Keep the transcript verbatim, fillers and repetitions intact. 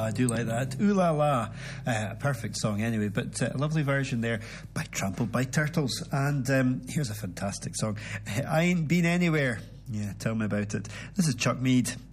I do like that. Ooh La La. Uh, a perfect song anyway, but uh, a lovely version there by Trampled by Turtles. And um, here's a fantastic song. I Ain't Been Anywhere. Yeah, tell me about it. This is Chuck Mead.